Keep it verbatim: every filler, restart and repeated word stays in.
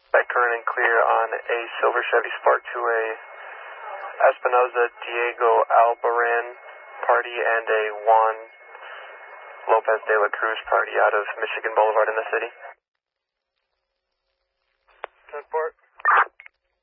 Back current and clear on a silver Chevy Spark to a Espinoza Diego Albaran party and a Juan Lopez de la Cruz party out of Michigan Boulevard in the city. ten four.